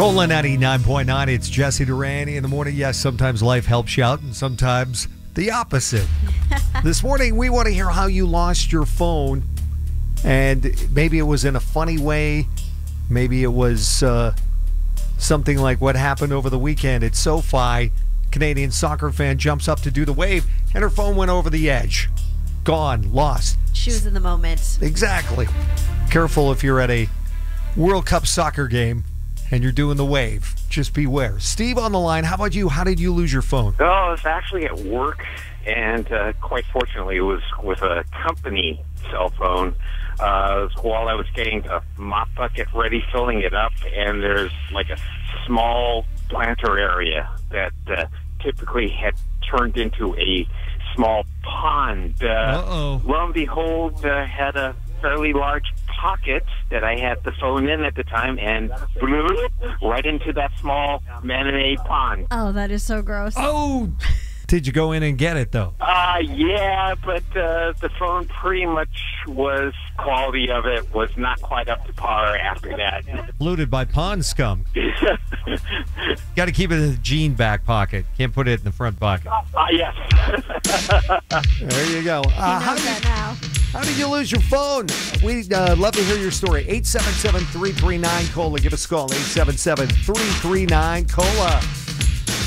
Cola 99.9, it's Jesse Durani in the morning. Yes, sometimes life helps you out and sometimes the opposite. This morning, we want to hear how you lost your phone. And maybe it was in a funny way. Maybe it was something like what happened over the weekend at SoFi. Canadian soccer fan jumps up to do the wave, and her phone went over the edge. Gone, lost. She was in the moment. Exactly. Careful if you're at a World Cup soccer game and you're doing the wave. Just beware. Steve on the line, how about you? How did you lose your phone? Oh, I was actually at work, and quite fortunately, it was with a company cell phone. While I was getting the mop bucket ready, filling it up, and there's like a small planter area that typically had turned into a small pond. Lo and behold, had a fairly large pocket that I had the phone in at the time, and right into that small man-made pond. Oh, that is so gross. Oh! Did you go in and get it, though? Yeah, but the phone pretty much quality of it was not quite up to par after that. Looted by pond scum. Got to keep it in the jean back pocket. Can't put it in the front pocket. Yes. There you go. How did you lose your phone? We'd love to hear your story. 877-339-COLA. Give us a call. 877-339-COLA.